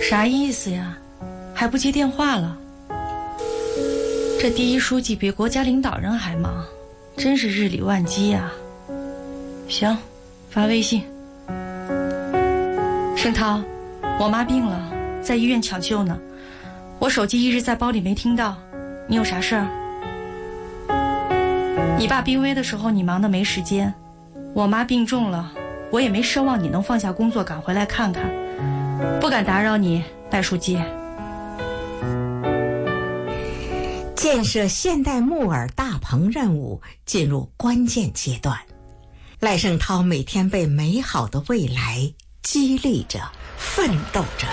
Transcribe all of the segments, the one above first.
啥意思呀？还不接电话了？这第一书记比国家领导人还忙，真是日理万机呀。行，发微信。盛涛，我妈病了，在医院抢救呢，我手机一直在包里没听到，你有啥事儿？你爸病危的时候你忙得没时间，我妈病重了，我也没奢望你能放下工作赶回来看看，不敢打扰你，赖书记。 建设现代木耳大棚任务进入关键阶段，赖声涛每天被美好的未来激励着，奋斗着。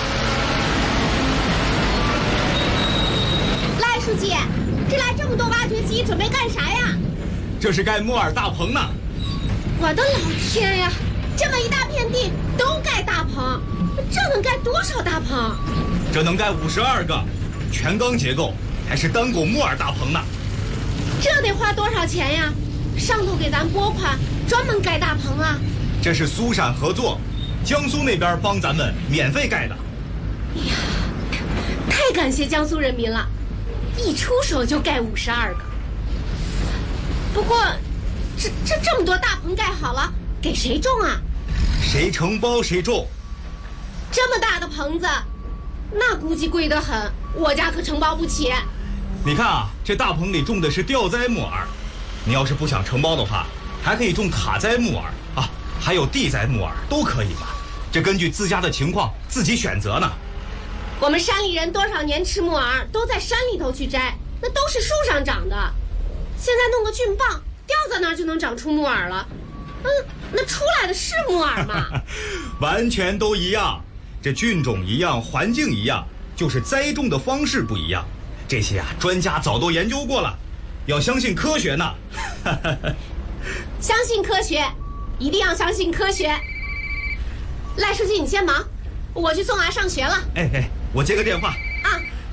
赖书记，这来这么多挖掘机，准备干啥呀？ 这是盖木耳大棚呢。 我的老天呀，这么一大片地都盖大棚，这能盖多少大棚？ 这能盖52个，全钢结构，还是单拱木耳大棚呢。 这得花多少钱呀？上头给咱拨款，专门盖大棚啊。 这是苏陕合作，江苏那边帮咱们免费盖的。 哎呀，太感谢江苏人民了，一出手就盖52个。不过，这么多大棚盖好了，给谁种啊？ 谁承包谁种。 这么大的棚子，那估计贵得很，我家可承包不起。 你看啊，这大棚里种的是吊栽木耳，你要是不想承包的话，还可以种塔栽木耳啊，还有地栽木耳都可以嘛。这根据自家的情况自己选择呢。 我们山里人多少年吃木耳都在山里头去摘，那都是树上长的。现在弄个菌棒吊在那儿就能长出木耳了，那出来的是木耳吗？ 完全都一样，这菌种一样，环境一样，就是栽种的方式不一样。这些啊，专家早都研究过了，要相信科学呢。 相信科学，一定要相信科学。赖书记，你先忙，我去送娃上学了。 哎，我接个电话啊。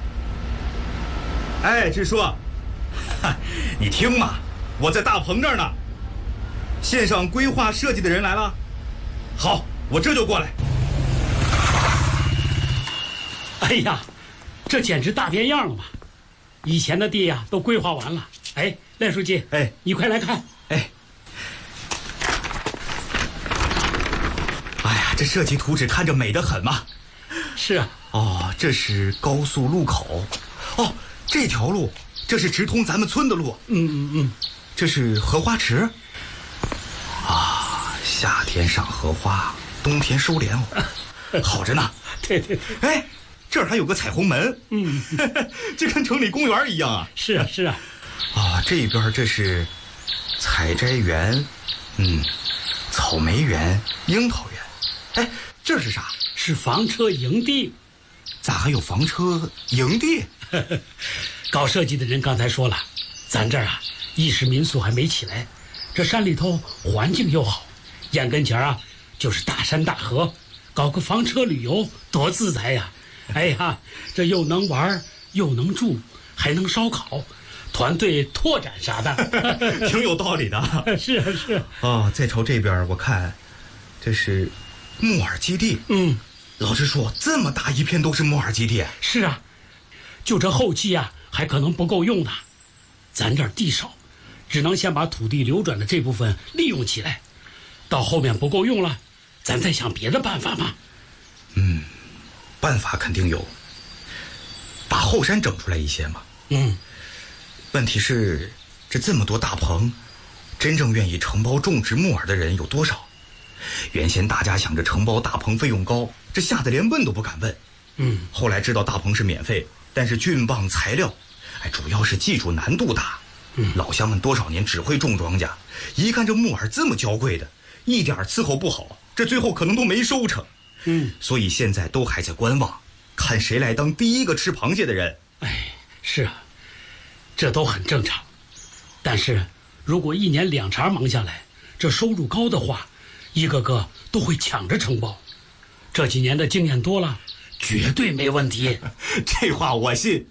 哎，支书，你听嘛，我在大棚这儿呢。线上规划设计的人来了。好，我这就过来。 哎呀，这简直大变样了嘛！以前的地呀都规划完了。哎，赖书记， 哎， 你快来看。 哎呀，这设计图纸看着美得很嘛。 是啊。 哦，这是高速路口。哦，这条路，这是直通咱们村的路。这是荷花池。啊，夏天赏荷花，冬天收莲藕，好着呢。 对。 哎，这儿还有个彩虹门。这跟城里公园一样啊。 是啊。 啊，这边这是采摘园，草莓园、樱桃园。哎，这是啥？ 是房车营地。 咋还有房车营地？ 搞设计的人刚才说了，咱这儿啊，意式民宿还没起来，这山里头环境又好，眼跟前啊就是大山大河，搞个房车旅游多自在呀！哎呀，这又能玩又能住，还能烧烤，团队拓展啥的， 挺有道理的。 是。 哦，再朝这边我看，这是木耳基地。老实说，这么大一片都是木耳基地。 是啊，就这后期啊，还可能不够用呢。咱这儿地少，只能先把土地流转的这部分利用起来，到后面不够用了，咱再想别的办法嘛。 办法肯定有，把后山整出来一些嘛。问题是，这么多大棚，真正愿意承包种植木耳的人有多少？原先大家想着承包大棚费用高，这吓得连问都不敢问。后来知道大棚是免费，但是菌棒材料，主要是技术难度大。老乡们多少年只会种庄稼，一看这木耳这么娇贵的，一点伺候不好，这最后可能都没收成。所以现在都还在观望，看谁来当第一个吃螃蟹的人。 是啊，这都很正常。但是如果1年2茬忙下来，这收入高的话，一个个都会抢着承包。这几年的经验多了，绝对没问题。 这话我信。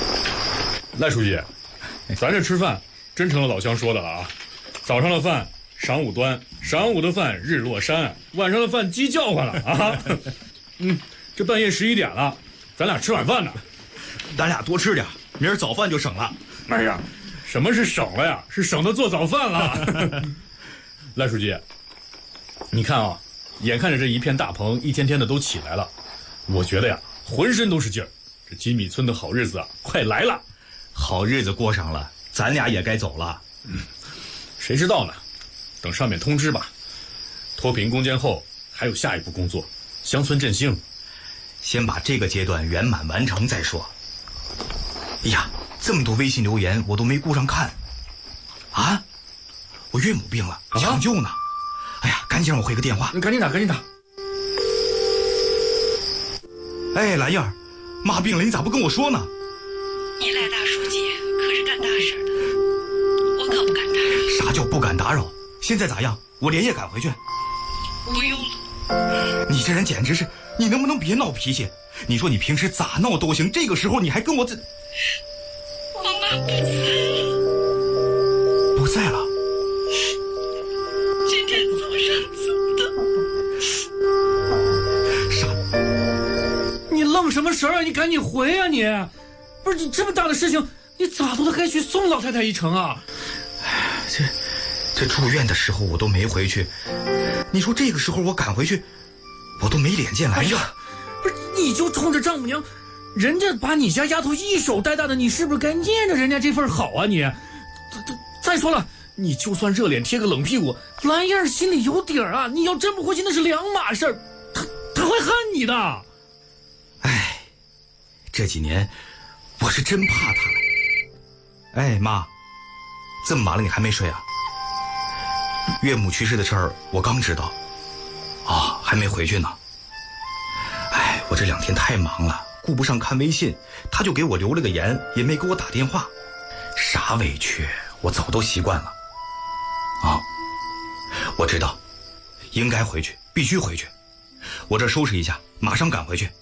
赖书记，咱这吃饭真成了老乡说的了啊！早上的饭晌午端，晌午的饭日落山，晚上的饭鸡叫唤了啊！这半夜11点了，咱俩吃晚饭呢。 咱俩多吃点，明儿早饭就省了。 哎呀，什么是省了呀？是省得做早饭了。赖书记，你看啊，眼看着这一片大棚一天天的都起来了，我觉得呀，浑身都是劲儿。这金米村的好日子啊，快来了。 好日子过上了，咱俩也该走了。 谁知道呢？等上面通知吧。脱贫攻坚后，还有下一步工作，乡村振兴。 先把这个阶段圆满完成再说。哎呀，这么多微信留言我都没顾上看。啊，我岳母病了，抢救呢。哎呀，赶紧让我回个电话。 你赶紧打，赶紧打。 哎，兰燕儿，妈病了，你咋不跟我说呢？ 你赖大书记可是干大事的，我可不敢打扰。 啥叫不敢打扰？现在咋样？我连夜赶回去。 不用了。 你这人简直是，你能不能别闹脾气？你说你平时咋闹都行，这个时候你还跟我这…… 我妈不在了。 不在了？ 今天早上走的。 傻，你愣什么神啊？你赶紧回啊你！不是你这么大的事情，你咋不该去送老太太一程啊？ 这住院的时候我都没回去，你说这个时候我赶回去，我都没脸见兰燕。 不是，你就冲着丈母娘，人家把你家丫头一手带大的，你是不是该念着人家这份好啊你？再说了，你就算热脸贴个冷屁股，兰燕心里有底儿啊！你要真不回去那是两码事儿，她会恨你的。 哎，这几年我是真怕她了。哎妈，这么晚了你还没睡啊？岳母去世的事儿我刚知道，还没回去呢。哎，我这2天太忙了，顾不上看微信，他就给我留了个言，也没给我打电话。啥委屈，我早都习惯了。我知道，应该回去，必须回去。我这收拾一下，马上赶回去。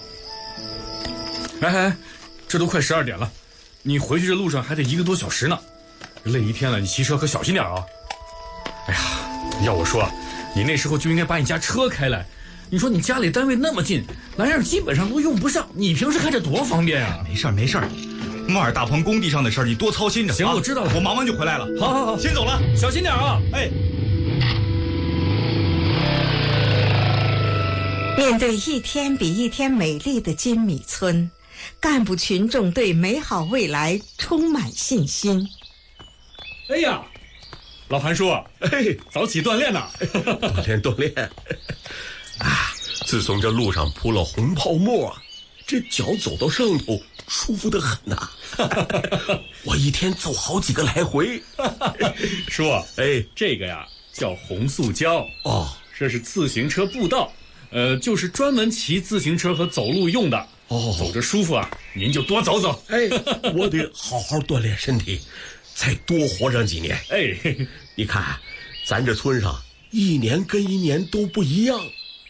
哎，这都快12点了，你回去这路上还得1个多小时呢，累一天了，你骑车可小心点啊！哎呀，要我说，你那时候就应该把你家车开来。你说你家里单位那么近，兰燕基本上都用不上，你平时开着多方便啊！ 没事儿没事儿，木尔大棚工地上的事儿你多操心着。 行，我知道了， 我忙完就回来了。 好， 先走了， 小心点啊！ 哎。 面对一天比一天美丽的金米村，干部群众对美好未来充满信心。 哎呀，老韩叔，早起锻炼呢。 锻炼。啊，自从这路上铺了红泡沫，这脚走到上头舒服得很呐。我一天走好几个来回。 叔，这个呀叫红塑胶。这是自行车步道，就是专门骑自行车和走路用的。走着舒服啊，您就多走走。 我得好好锻炼身体，再多活上几年。你看，咱这村上一年跟一年都不一样。